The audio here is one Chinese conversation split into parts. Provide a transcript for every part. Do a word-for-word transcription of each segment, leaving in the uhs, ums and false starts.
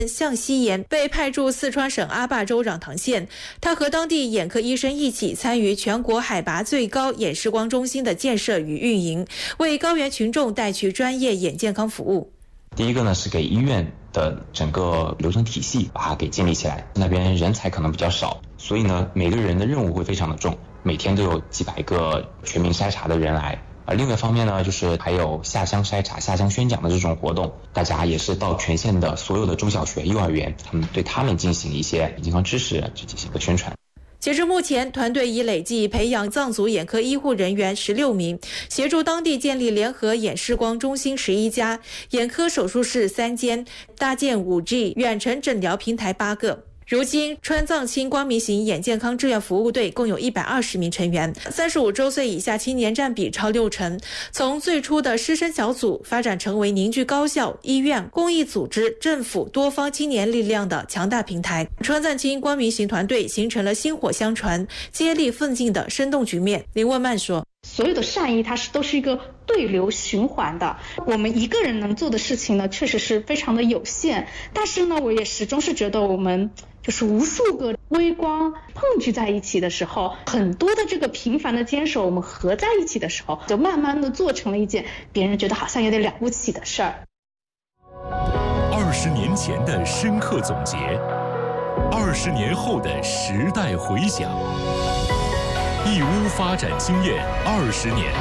向希言被派驻四川省阿坝州壤塘县，他和当地眼科医生一起参与全国海拔最高眼视光中心的建设与运营，为高原群众带去专业眼健康服务。 第一个呢是给医院的整个流程体系把它给建立起来，那边人才可能比较少，所以呢每个人的任务会非常的重，每天都有几百个全民筛查的人来。而另外一方面呢，就是还有下乡筛查、下乡宣讲的这种活动，大家也是到全县的所有的中小学、幼儿园，他们对他们进行一些健康知识去进行一个宣传。 截至目前，团队已累计培养藏族眼科医护人员十六名，协助当地建立联合眼视光中心十一家、眼科手术室三间，搭建 五 G 远程诊疗平台八个。如今，川藏青光明行眼健康志愿服务队共有一百二十名成员，三十五周岁以下青年占比超六成。从最初的师生小组发展成为凝聚高校、医院、公益组织、政府多方青年力量的强大平台。川藏青光明行团队形成了薪火相传、接力奋进的生动局面。林问曼说：“ 所有的善意，它是都是一个对流循环的。我们一个人能做的事情呢，确实是非常的有限。但是呢，我也始终是觉得我们。”就是无数个微光碰聚在一起的时候，很多的这个平凡的坚守，我们合在一起的时候，就慢慢的做成了一件别人觉得好像有点了不起的事儿。 二十年前的深刻总结，二十年后的时代回响，义乌发展经验二十年。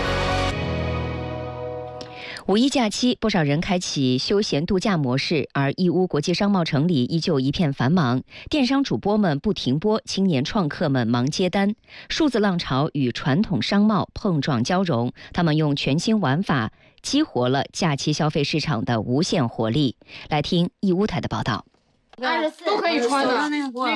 五一假期，不少人开启休闲度假模式，而义乌国际商贸城里依旧一片繁忙。电商主播们不停播，青年创客们忙接单。数字浪潮与传统商贸碰撞交融，他们用全新玩法激活了假期消费市场的无限活力。来听义乌台的报道。 都可以穿的。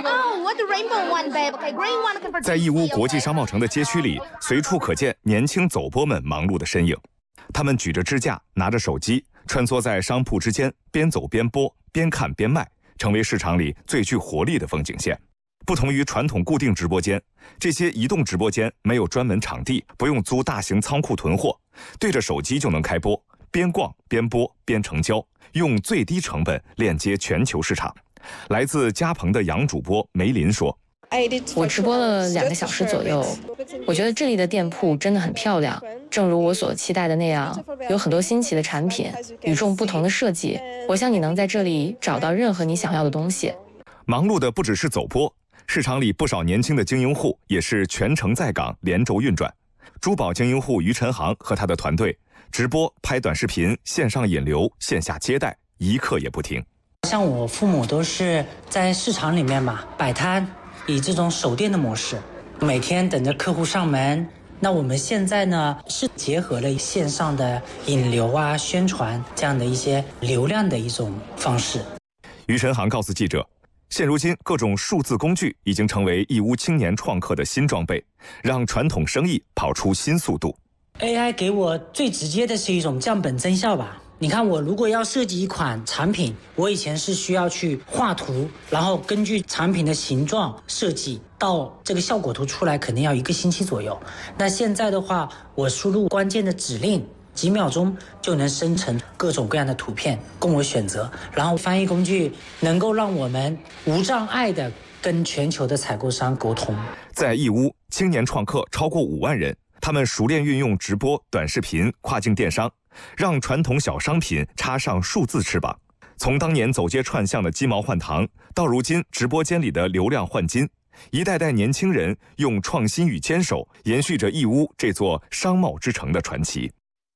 在义乌国际商贸城的街区里，随处可见年轻走播们忙碌的身影。他们举着支架，拿着手机，穿梭在商铺之间，边走边播，边看边卖，成为市场里最具活力的风景线。不同于传统固定直播间，这些移动直播间没有专门场地，不用租大型仓库囤货，对着手机就能开播，边逛边播边成交，用最低成本链接全球市场。来自嘉鹏的杨主播梅林说：“ 我直播了两个小时左右，我觉得这里的店铺真的很漂亮，正如我所期待的那样，有很多新奇的产品，与众不同的设计。我想你能在这里找到任何你想要的东西。” 忙碌的不只是走播，市场里不少年轻的经营户也是全程在岗，连轴运转。珠宝经营户于晨航和他的团队直播、拍短视频、线上引流、线下接待，一刻也不停。 像我父母都是在市场里面嘛摆摊，以这种守店的模式，每天等着客户上门。那我们现在呢，是结合了线上的引流啊、宣传这样的一些流量的一种方式。 于晨航告诉记者，现如今各种数字工具已经成为义乌青年创客的新装备，让传统生意跑出新速度。 A I 给我最直接的是一种降本增效吧。你看，我如果要设计一款产品，我以前是需要去画图，然后根据产品的形状设计，到这个效果图出来肯定要一个星期左右。那现在的话，我输入关键的指令，几秒钟就能生成各种各样的图片供我选择，然后翻译工具能够让我们无障碍的跟全球的采购商沟通。 在义乌，青年创客超过五万人，他们熟练运用直播、短视频、跨境电商，让传统小商品插上数字翅膀。从当年走街串巷的鸡毛换糖，到如今直播间里的流量换金，一代代年轻人用创新与坚守，延续着义乌这座商贸之城的传奇。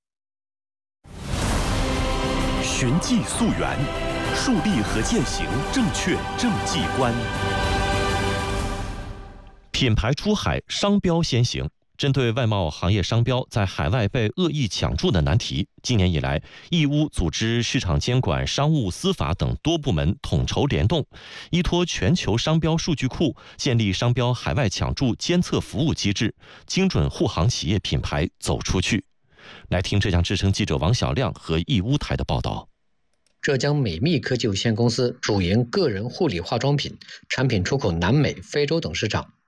寻迹溯源，树立和践行正确政绩观。品牌出海，商标先行。针对外贸行业商标在海外被恶意抢注的难题，今年以来，义乌组织市场监管、商务、司法等多部门统筹联动，依托全球商标数据库，建立商标海外抢注监测服务机制，精准护航企业品牌走出去。来听浙江之声记者王小亮和义乌台的报道。 浙江美蜜科技有限公司主营个人护理化妆品产品出口南美、非洲等市场。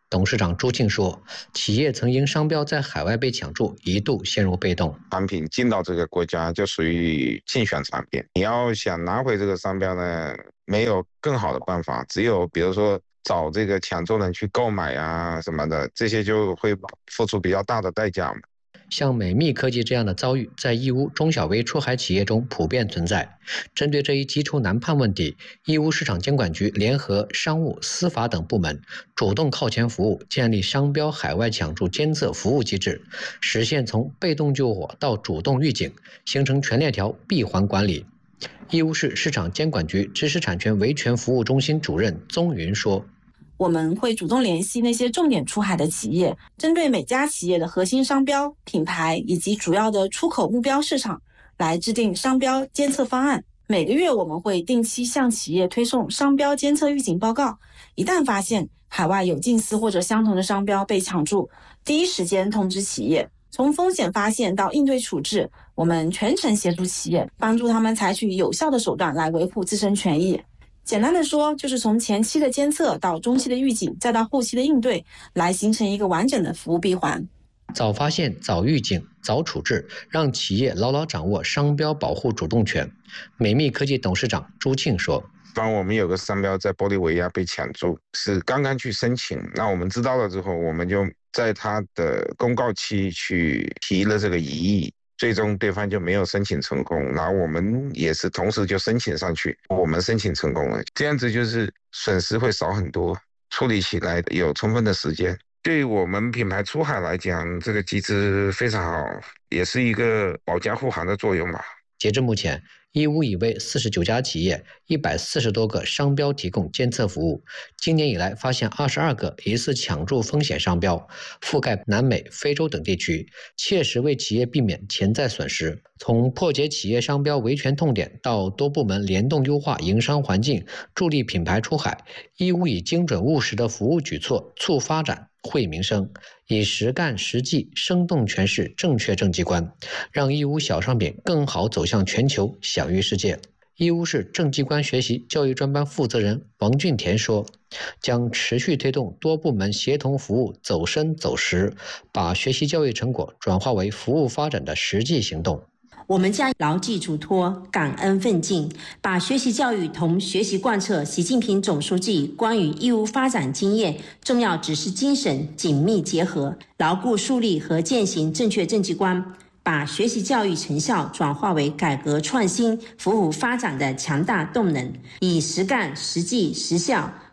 董事长朱庆说，企业曾因商标在海外被抢注，一度陷入被动。 产品进到这个国家就属于竞选产品，你要想拿回这个商标呢，没有更好的办法，只有比如说找这个抢注人去购买啊什么的，这些就会付出比较大的代价嘛。 像美密科技这样的遭遇，在义乌中小微出海企业中普遍存在。针对这一基础难判问题，义乌市场监管局联合商务、司法等部门，主动靠前服务，建立商标海外抢注监测服务机制，实现从被动救火到主动预警，形成全链条闭环管理。义乌市市场监管局知识产权维权服务中心主任宗云说， 我们会主动联系那些重点出海的企业，针对每家企业的核心商标、品牌以及主要的出口目标市场来制定商标监测方案。每个月我们会定期向企业推送商标监测预警报告，一旦发现海外有近似或者相同的商标被抢注，第一时间通知企业。从风险发现到应对处置，我们全程协助企业，帮助他们采取有效的手段来维护自身权益。简单的说，就是从前期的监测到中期的预警，再到后期的应对，来形成一个完整的服务闭环。 早发现、早预警、早处置，让企业牢牢掌握商标保护主动权。美密科技董事长朱庆说， 当我们有个商标在玻利维亚被抢注，是刚刚去申请，那我们知道了之后，我们就在他的公告期去提了这个疑义，最终对方就没有申请成功，然后我们也是同时就申请上去，我们申请成功了，这样子就是损失会少很多，处理起来有充分的时间。对我们品牌出海来讲，这个机制非常好，也是一个保驾护航的作用吧。 截至目前，义乌已为四十九家企业、一百四十多个商标提供监测服务。今年以来，发现二十二个疑似抢注风险商标，覆盖南美、非洲等地区，切实为企业避免潜在损失。从破解企业商标维权痛点到多部门联动优化营商环境，助力品牌出海，义乌以精准务实的服务举措促发展、惠民生，以实干实际生动诠释正确政绩观，让义乌小商品更好走向全球，享誉世界。义乌市政绩观学习教育专班负责人王俊田说，将持续推动多部门协同服务走深走实，把学习教育成果转化为服务发展的实际行动。 我们将牢记嘱托，感恩奋进，把学习教育同学习贯彻习近平总书记关于义乌发展经验重要指示精神紧密结合，牢固树立和践行正确政绩观，把学习教育成效转化为改革创新、服务发展的强大动能，以实干、实际、实效